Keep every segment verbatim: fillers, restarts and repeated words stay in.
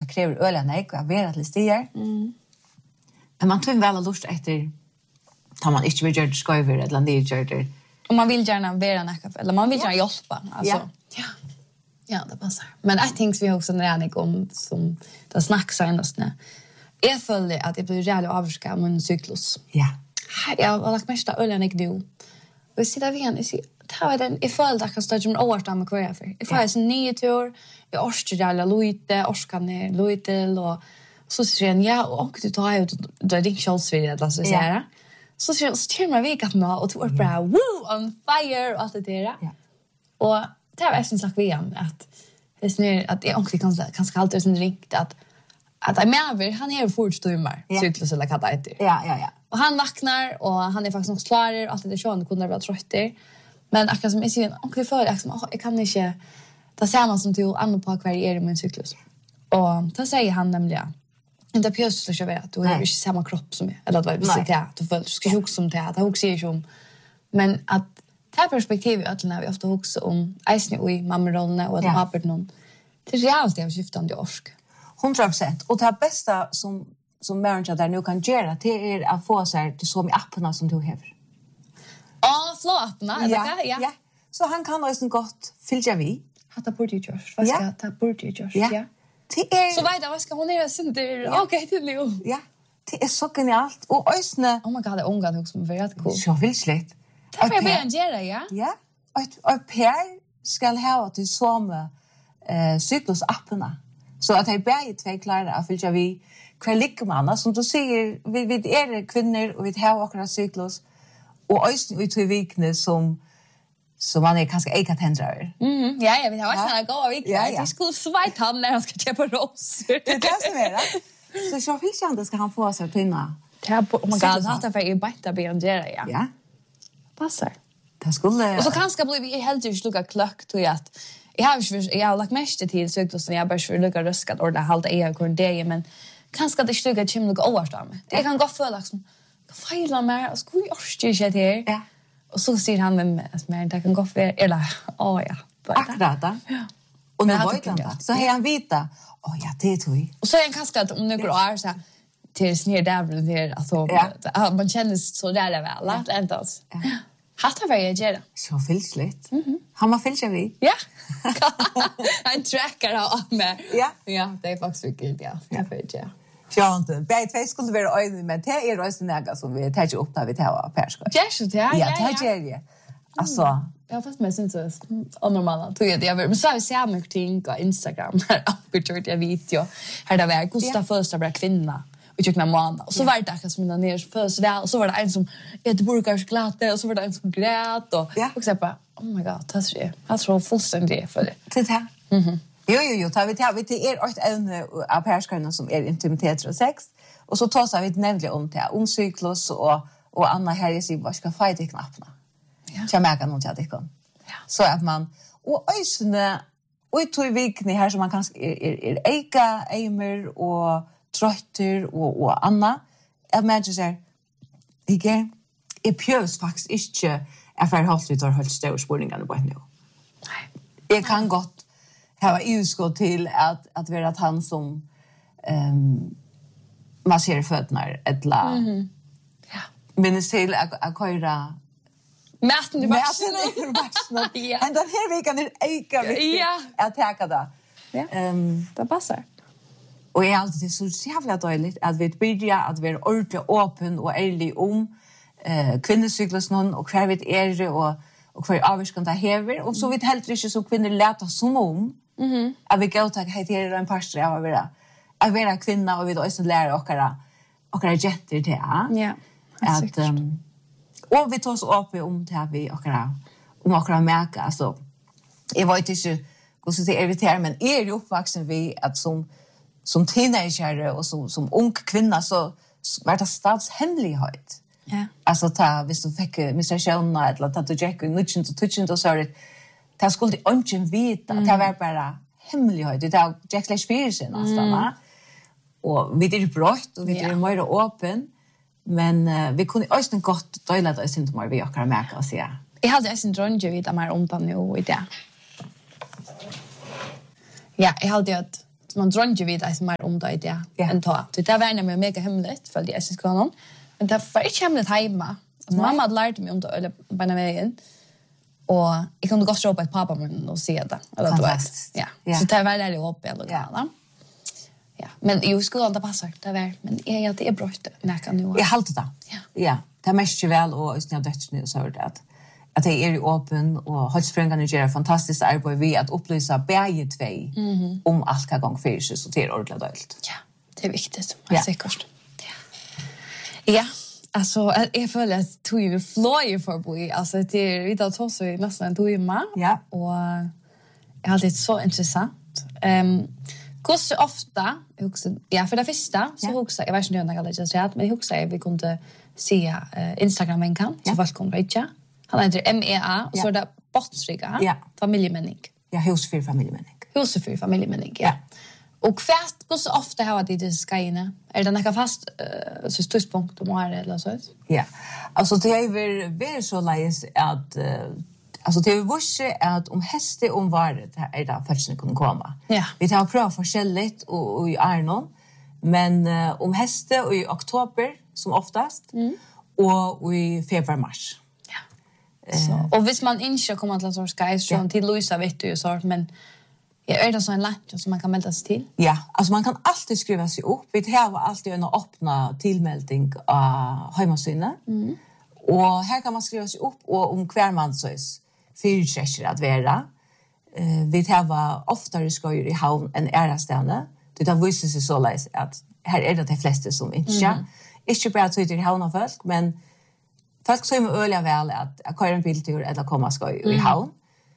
kräver öliga nek och vara till stier. Mm. Men man tror väl att lust efter tar man inte vill göra det skover eller det gör det. Och man vill gärna vara näka eller man vill gärna hjälpa alltså. Ja. Ja. Ja, det passar. Men I think vi också när jag om som det snacks endast när. Jag följer att det blir jävligt avskärm av min cyklus. Ja. Jag har lagt mest av ölen nu. Och så där igen, så tar den I följd att jag står som årsdag med kvar för. Jag får en ny tur. Jag orskar jävla lite, orskar ner lite och så säger han ja och du tar ju det din chans för det så säger. Så så kör man veckan nu och du är bra woo on fire och allt det där. Ja. Och det har jag sen sagt igen att det är snär att jag också kan kanske alltid sen riktigt att att jag menar han är fortstummar cyklus eller vad det heter. Ja, ja, ja. Och han vaknar och han är faktiskt nog klar och allt det där kunde vara trött där. Men akkurat som jag säger onkel för jag jag kan inte det ser man som till andra på kvar är i min cyklus. Och då säger han nämligen inte pjösligt så vet du har inte samma kropp som jag eller vad vi säger att du föll du ska huxa om det att huxa är som men att ta perspektiv att när vi ofta huxa om isen och i mammarollen och att ha någon till realt är skiftande orsk. hundra procent och det bästa som som människa där nu kan göra det är att få sig till så med apparna som du har. Ja, flåapparna, ja, ja. Ja. Så han kan också gott fylla vi. Hatta borde ju görs. Vad ska ta borde ju görs? Ja. Det är så vet jag vad ska hon göra sen det. Okej, till Leo. Ja. Det är så genialt och ösne. Oh my god, det är unga också med rätt cool. Så vill slätt. Det är bara en gera, ja. Ja. Och och Per ska ha till samma eh cyklusapparna. Så att det blir två klara att fylla vi kvar ligger man som du säger vi vi är kvinnor och vi har också cyklus och ösn ut i vikne som som man är kanske eka tändrar. Mhm. Ja, jag vill ha såna gå vik. Jag skulle svajt han när han ska köpa ros. Det är det som är det. Så så vill jag inte ska han få sig tunna. Det här oh my god, det har för i bättre bengera, ja. Ja. Passar. Det skulle och så kanske blir vi helt just lugga klock till att jag har ju jag har lagt mest till cyklus så jag bara för lugga röskat och det halta är kvar det men kanske det stugga chim lugga överstam. Det kan gå för liksom fejla mer och skulle jag inte det. Ja. Och så säger han med att mer det kan gå för eller åh ja. Akkurat. Ja. Och nu var det så har han vita. Åh ja, det tror jag. Och så är en kanske att om några år så till snär där det alltså man känner så där det väl att inte alls. Ja. Hatta var jag gärna. Så fylsligt. Mhm. Han var fylsig vi. Ja. Han trackar av med. Ja. Ja, det är faktiskt mycket ja. Jag vet ja. Ja, inte. Bäj två skulle vara öden men det är rösten näga som vi tar upp där vi tar perska. Just det, ja. Ja, det är det. Alltså, jag har fast med syns så onormala. Tror jag det men så har jag mycket ting på Instagram här uppgjort jag video. Här där var Gustav första bra kvinna. Och jag knappt månad. Och så var det där som mina ner först där och så var det en som ett burgarsklatte och så var det en som grät och och så bara oh my god, det är det. Jag tror fullständigt för det. Det här. Mhm. Jo jo jo, tar vi tar vi till er ett ämne av perskarna som är intimitet och sex och så tar vi nämligen om det om cyklus och och Anna här i sig vad ska fighta knapparna. Ja. Jag märker nog att det kan. Ja. Så att man och ösne och i två veckor här som man kanske är är, är eka, eimer och trötter och och Anna. Jag menar så här. Igen, är pjös faktiskt inte är för halt vi tar helt stora spårningar på nu. Nej. Jag kan gott här var utskott till att att vara att han som ehm um, masserar fötterna ettla. Mhm. Ja. Minns till att att köra mäten i vattnet. Ja. Och den här veckan är eka viktigt att ta det. Ja. Ehm det passar. Och jag alltid så jävla dåligt att vi börjar att vara ordentligt öppen och ärlig om eh kvinnocyklusen och kvar vet är och och kvar avskan där häver och så vet helt inte så kvinnor lätta som om. Mhm. Att vi går till att det är en pastor av att vara att vara kvinna och vi då också lära oss och och jetter det. Ja. Att um, och vi tar oss upp om det här vi och om och märka alltså jag vet inte hur så det är det men är ju uppvuxen vi att som som teenager och som som ung kvinna så var det statshemlighet. Ja. Alltså ta visst du fick menstruation eller att du gick och nutchen så touchen och så det det skulle inte vita det var bara hemlighet det var Jack slash Fierce nästan va. Och vi det är brott och vi är mer öppen men uh, vi kunde också gott dela det synd mer vi och kan märka och se. Jag hade en drönge vid att mer om på nu i det. Ja, jag hade att att man drar inte vid som är om det det än ta. Det där var nämligen mega hemligt för det är så skolan. Men det var inte hemligt hemma. Mamma hade lärt mig om det eller på den vägen. Och jag kunde gå och på ett pappa men och se det. Eller då ja. Så det var det upp eller ja. Ja, men ju skulle inte passa det väl, men är det är brott näka nu. Jag håller det. Ja. Ja, det är mest väl och just när det nu så det att att det är öppen och hållsprängarna gör fantastiskt arbete vi att upplysa bäge två mm-hmm. om allt kan gång för sig så det är ordentligt dåligt. Ja, det är viktigt. Ja. Säkert. Ja. Ja, alltså jag följer att tog ju flyger för boy. Alltså det är vi tar så i nästan tog ju ma. Ja. Och jag har det så intressant. Ehm Hur så ofta, också, ja, för det första så ja. också, jag vet inte om jag har lärt men jag också att vi kunde se uh, Instagram-en kan, så folk kommer recha. Han heter M E A, och så är det Botsriga, ja. Familjemänning. Ja, Husfyr Familjemänning. Husfyr Familjemänning, ja. Och kvärt, hur så ofta har det det skajna? Är det några fast uh, så ståndpunkt om här eller så? Ja, alltså det är väl väl så läs att uh, alltså det är ju att om häste om varet är det faktiskt kunde komma. Ja. Vi tar pröva forskjelligt och och i Arnon, men uh, om häste och i oktober som oftast mm. och i februari mars. Ja. Så och hvis man inte kommer till så ska så ja. till Louisa vet du ju så men ja, är det så en lunch som man kan melda sig till? Ja, alltså man kan alltid skriva sig upp. Vi har alltid en öppna tillmelding av hemsidan. Mm. Och här kan man skriva sig upp och om kvar man så är fyrtrekker at være. Uh, vi har oftare skøyer i havn enn ærestene. Det har vist seg så leis at her er det de fleste som ikke. Mm. Ikke bare tøyter i havn av folk, men folk som er øyelig vel at jeg kører en biltur eller kommer skøy mm. i havn.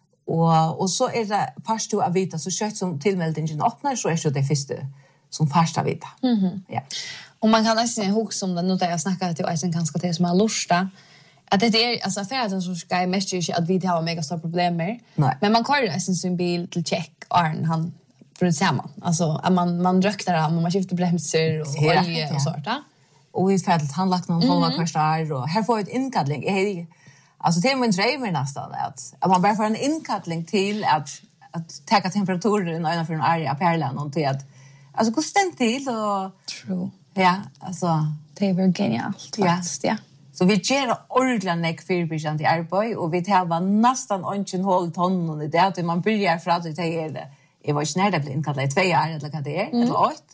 Og, og så er det først å vite, så kjøtt som tilmeldingen åpner, så er det det første som først å vite. Mm-hmm. Ja. Och man kan nästan huxa om det nu där jag snackar till Eisen kanske det som är lusta. Att det är alltså för att så ska jag mest ju att vi har mega stora problem med. Men man kör ju sin bil till check Arn han för det samma. Alltså att man man röktar han och man skiftar bromsar och olja och sånt där. Och vi färdigt han lagt någon hålla kvar och här får ett inkallning. Alltså det är min driver nästan att att man bara får en inkallning till att att ta temperaturen och för en area perlan och till att alltså konstant till och true. Ja, alltså det var genialt faktiskt, ja. Så vi gör ordentligt nek fyrbyggjande i arbeid, og vi tar nästan åndsjen hål tonnen i det, at man börjar fra at det er det. Jeg var ikke nær det ble innkattet i tve år, eller hva det er, mm. eller åt.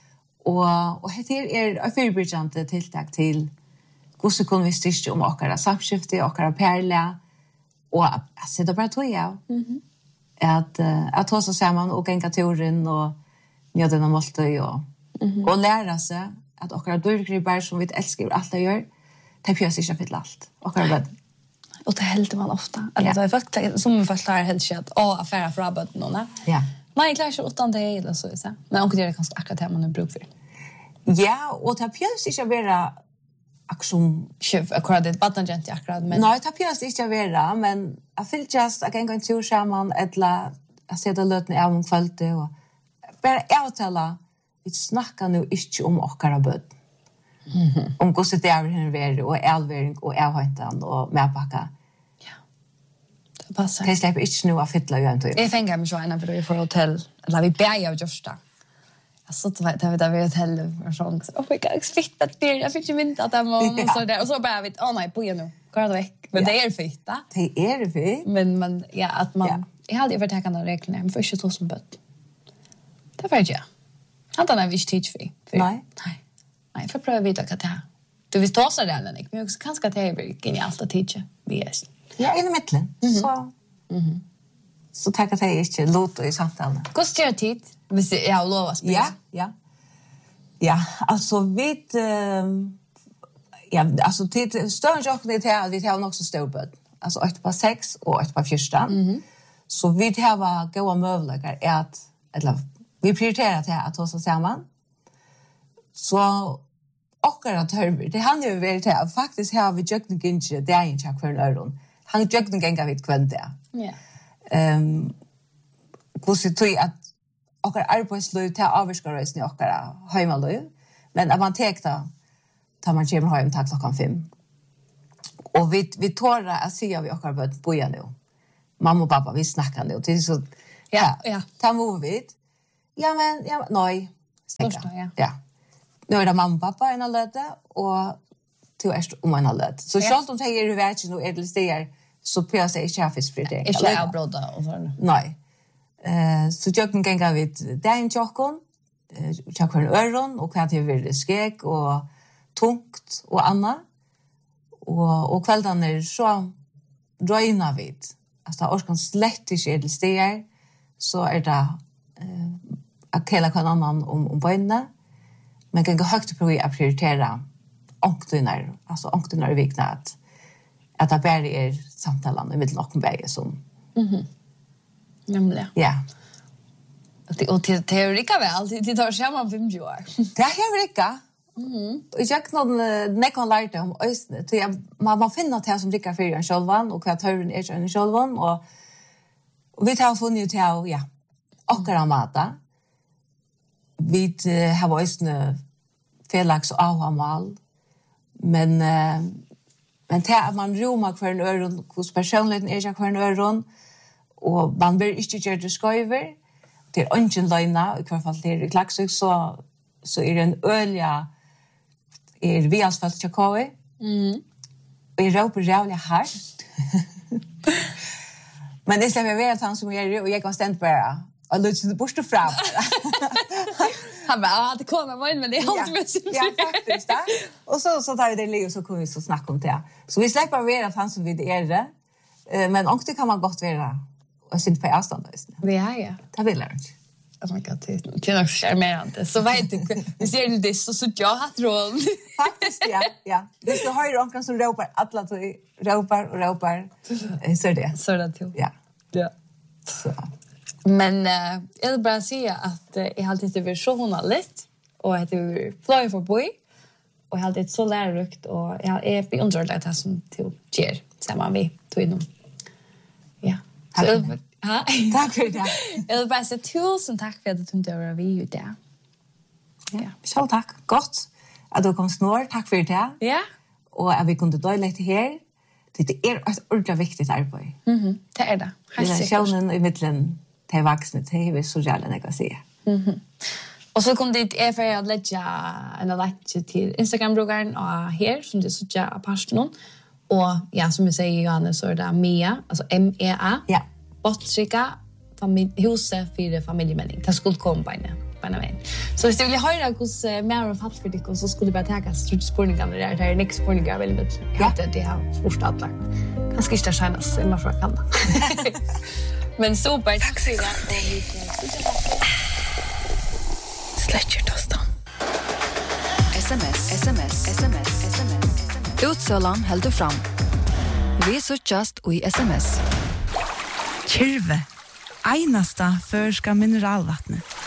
Og, og her er et fyrbyggjande tiltak til hvordan kunne vi styrke om åkere samskifte, åkere perle, og jeg sitter bare tog av. Mm-hmm. At jeg tar seg sammen og genga turen, og mjøde noen måltøy, og, mm-hmm. og lære seg at åkere dørgriper som vi elsker alt det gjør, det pjøs ikke fylle alt. Og hva er det? Og det helder man ofta. Eller det er folk, som man først klarer helt ikke at å, affære fra bøtten noen. Ja. Nei, jeg klarer ikke åttan det eller så. Så. Men omkring det er kanskje akkurat det man har bruk for. Ja, og det pjøs ikke å være aksjon... Kjøv, akkurat det er badnagent akkurat. Men... Nei, det pjøs ikke å være, men jeg fyller just at jeg en gang tur sammen, eller jeg ser det løtene av om kvalitet, og bare avtale, vi snakker nå ikke om akkurat bøtten. Mm-hmm. Om hvordan det er henne være, og elvering, og elhøyten, og medpakka. Ja, det passer. Det slipper ikke noe av fytla jo en tog. Jeg fenger meg så en av vi får hotell, eller vi ber av Gjørsta. Jeg satt og vet at vi hotell, og sånn, oh my god, jeg fikk det fyr, jeg fikk ikke mynda dem, og så der, og så bare jeg vet, å nei, boja nå, hva er det vekk? Men det er fyrt, da. Det er fyrt. Men, men, ja, at man, jeg har aldri vært tekkende reglene, men for ikke to som bøtt. Det var ikke, ja. Han tar vi ikke tid for. Nei. Nei. Nej, för pröva vita vad det är. Du vill ta sig det eller inte, men också kanske att det är genialt att teacha. Vi är. Ja, i mitten. Mm-hmm. Så. Mhm. Så tackar jag inte låt i samtalen. Hur ska jag tid? Hvis jag har lov att spela. Ja, ja. Ja, alltså vi um, ja, alltså till större jobb det här vi har också storbud. Alltså ett par sex och ett par fjärton. Mhm. Så vi har goda möjligheter att eller vi prioriterar det att ta oss samman. Så akkurat hör det han ju väl till faktiskt har vi jökning inte det är inte kvar öron. Han jökning gänga vid kvant där. Ja. Ehm hur så tror att akkurat arbetslös till avskarrösning akkurat hemmalö. Men att man täckta tar man kommer hem tack klockan fem. Och vi vi tar att se vi akkurat boja nu. Mamma och pappa vi snackar nu. Det är så ja ja. Ta move vid. Ja, men, ja, nej. Torsdag, ja. Ja. Nu är det mamma och pappa en löte och till är om en löte. Så självt om det är ju vet nu är det stiger så på sig i chefis för det. Inte jag bråda och så. Nej. Eh så jag kan gänga vid den chockon. Jag kan öron och kan det bli skek och tungt och annat. Och och kvällen är så dröjna vid. Alltså orkan slett inte är det stiger så är det eh att kalla kan annan om om bönna. Men kan gå högt på att prioritera onktunar, alltså onktunar i vikna att att det bara är samtalen i mitt och bägge som. Mhm. Nämligen. Ja. Och till teorika väl, det tar samman femtio år. Det är Rika. Mhm. Och jag kan nekon lärde om ösne till man man finner det som Rika för en självan och att höra är en självan och och vi tar funnit till ja. Akkurat mata. Vi uh, har ösne felax och avmal. Men uh, men det att man romar för en öron hos personligheten är jag för en öron och man vill inte göra det skojver. Det är inte en lögna, i hvert fall det är i Klagsvik, så, så är det en ölja är vi asfalt till K. Mm. Och jag råper rävliga hårt. Men det släpper jag vet han som är det och jag kan ständigt bara och låter det borsta fram. Han bara, ah, det kommer man in, men det är alltid med sin Ja, faktiskt. Ja. Och så, så tar vi det liv och så kommer vi så snacka om det. Så vi släpper vet han som vi det är det. Men också kan man gott vara och sitta på avstånd. Det är ja. Det vill jag inte. Oh my god, det är nog charmerande. Så vet du, vi ser det så så jag har tron. Faktiskt, ja. ja. Det är så höjre omkring som råpar, alla råpar och råpar. Så är det. Så är det till. Ja. Ja. Så. Men uh, jag vill bara säga att uh, jag har alltid varit så journalist och jag har flöjt för boy och jag har alltid så lärorikt och jag är beundrad att det som till ger samman vi tog inom. Ja. Tack Så, för det. Ha? Tack för det. Jag vill bara säga tusen tack för att du tog över vi ju där. Ja. Så tack. Gott att du kom snår. Tack för det. Ja. Och att vi kunde dö lite här. Det är ett ordentligt viktigt arbete. Mhm. Det är det. Relationen i mitten till vuxna till vi så jävla jag kan säga. Mhm. Och så kom det är för att lägga en like till Instagram-brukaren och här som det så jag passionen. Och ja, som jag säger Johannes så är det Mia, alltså M E A. Ja. Botrika familj huset för familjemening. Det skulle komma på en på en väg. Så hvis du vill höra hos mer om fatt för dig så skulle det bara ta struts spårningar där det är next spårningar väl med. Ja, det har sport alla. Kanske inte kännas i man kan. Men super. Tack så mycket. Släcker tostan. Sms, sms, sms, sms. Utsålan held du fram. Vi så just i sms. Kyrve, einasta førska mineralvattnet.